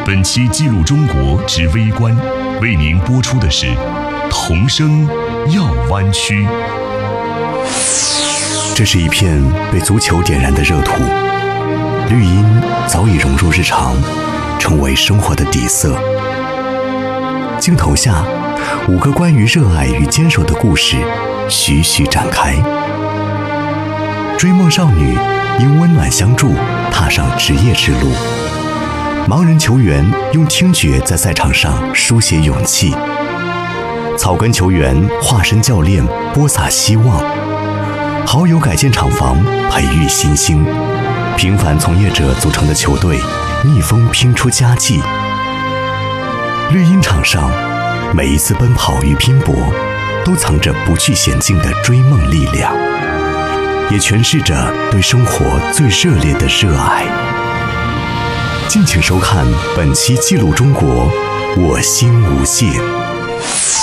本期记录中国之微观，为您播出的是童声药湾区。 这是一片被足球点燃的热土，绿荫早已融入日常，成为生活的底色。镜头下，5个关于热爱与坚守的故事徐徐展开。追梦少女因温暖相助踏上职业之路，盲人球员用听觉在赛场上书写勇气，草根球员化身教练播撒希望，好友改建厂房培育新星，平凡从业者组成的球队逆风拼出佳绩。绿茵场上，每一次奔跑与拼搏都藏着不惧险境的追梦力量，也诠释着对生活最热烈的热爱。敬请收看本期记录中国，我心无限。